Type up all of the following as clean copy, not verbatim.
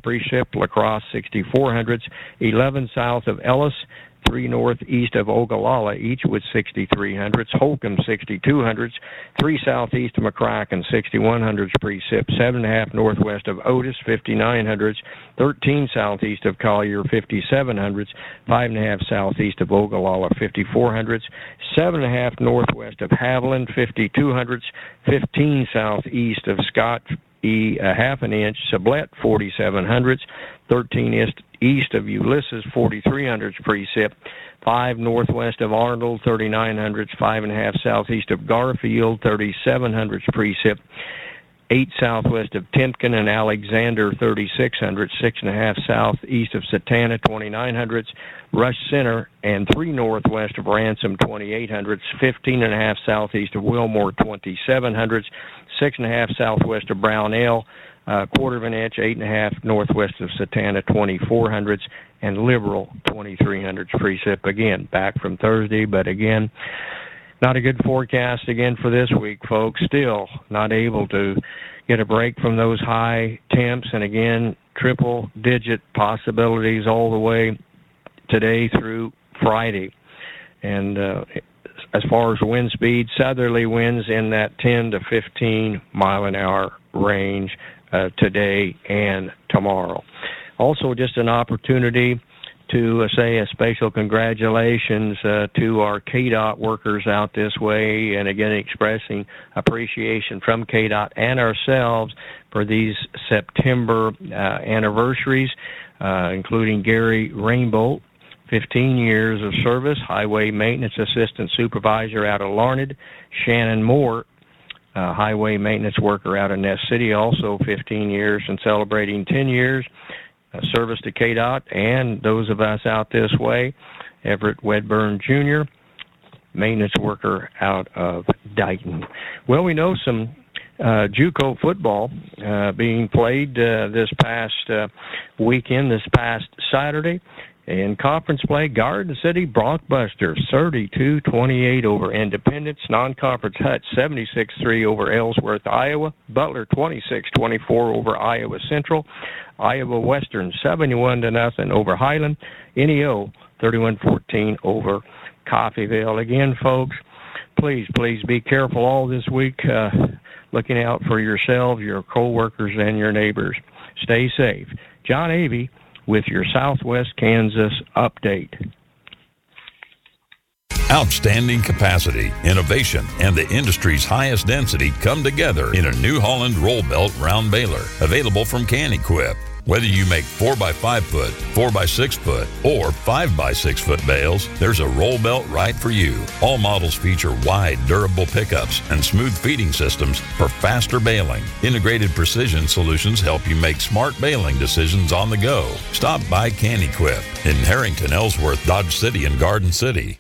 precip. La Crosse 6400s, 11 south of Ellis, 3 northeast of Ogallala, each with 6300s. Holcomb 6200s, 3 southeast of McCracken 6100s precip. 7.5 northwest of Otis 5900s, 13 southeast of Collier 5700s, 5.5 southeast of Ogallala 5400s, 7.5 northwest of Haviland 5200s, 15 southeast of Scott a half an inch, Sublette 4700s, 13 east of Ulysses 4300s precip, 5 northwest of Arnold 3900s, 5.5 southeast of Garfield 3700s precip, 8 southwest of Timpkin and Alexander 3600s, 6.5 southeast of Satana 2900s, Rush Center, and 3 northwest of Ransom 2800s, 15.5 southeast of Wilmore 2700s, 6.5 southwest of Brownell, quarter of an inch, 8.5 northwest of Satana 2400s, and Liberal 2300s precip. Again, back from Thursday, but again, not a good forecast again for this week, folks. Still not able to get a break from those high temps, and again, triple-digit possibilities all the way today through Friday. And as far as wind speed, southerly winds in that 10 to 15 mile an hour range today and tomorrow. Also, just an opportunity to say a special congratulations to our KDOT workers out this way, and again expressing appreciation from KDOT and ourselves for these September anniversaries, including Gary Rainbolt, 15 years of service, Highway Maintenance Assistant Supervisor out of Larned. Shannon Moore, Highway Maintenance Worker out of Ness City, also 15 years and celebrating 10 years service to KDOT. And those of us out this way, Everett Wedburn Jr., Maintenance Worker out of Dighton. Well, we know some JUCO football being played this past weekend, this past Saturday. In conference play, Garden City Bronc-Busters 32-28 over Independence. Non-conference Hut 76-3 over Ellsworth, Iowa. Butler 26-24 over Iowa Central. Iowa Western 71-0 over Highland. NEO 31-14 over Coffeyville. Again, folks, please be careful all this week, looking out for yourselves, your co-workers, and your neighbors. Stay safe. John Avey with your Southwest Kansas update. Outstanding capacity, innovation, and the industry's highest density come together in a New Holland roll belt round baler, available from Can-Equip. Whether you make 4x5 foot, 4x6 foot, or 5x6 foot bales, there's a roll belt right for you. All models feature wide, durable pickups and smooth feeding systems for faster baling. Integrated precision solutions help you make smart baling decisions on the go. Stop by Can-Equip in Harrington, Ellsworth, Dodge City, and Garden City.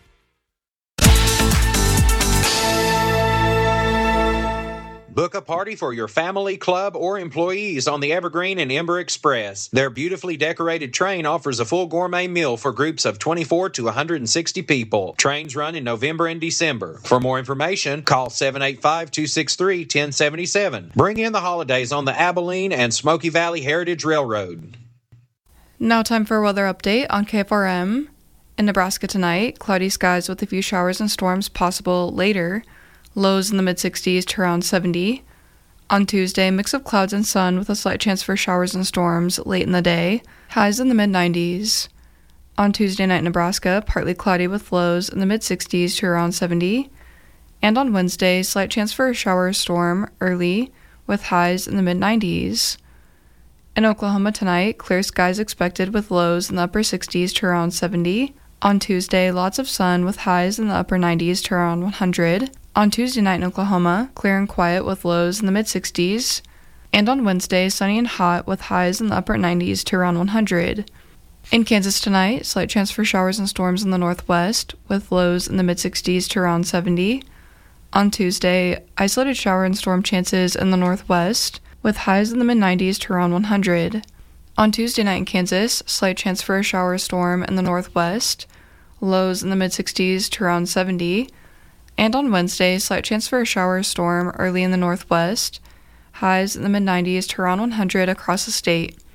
Book a party for your family, club, or employees on the Evergreen and Ember Express. Their beautifully decorated train offers a full gourmet meal for groups of 24 to 160 people. Trains run in November and December. For more information, call 785-263-1077. Bring in the holidays on the Abilene and Smoky Valley Heritage Railroad. Now time for a weather update on KFRM. In Nebraska tonight, cloudy skies with a few showers and storms possible later. Lows in the mid-60s to around 70. On Tuesday, mix of clouds and sun with a slight chance for showers and storms late in the day. Highs in the mid-90s. On Tuesday night, Nebraska, partly cloudy with lows in the mid-60s to around 70. And on Wednesday, slight chance for a shower or storm early with highs in the mid-90s. In Oklahoma tonight, clear skies expected with lows in the upper 60s to around 70. On Tuesday, lots of sun with highs in the upper 90s to around 100. On Tuesday night in Oklahoma, clear and quiet with lows in the mid-60s. And on Wednesday, sunny and hot with highs in the upper 90s to around 100. In Kansas tonight, slight chance for showers and storms in the northwest with lows in the mid-60s to around 70. On Tuesday, isolated shower and storm chances in the northwest with highs in the mid-90s to around 100. On Tuesday night in Kansas, slight chance for a shower or storm in the northwest, lows in the mid-60s to around 70. And on Wednesday, slight chance for a shower or storm early in the northwest, highs in the mid-90s to around 100 across the state.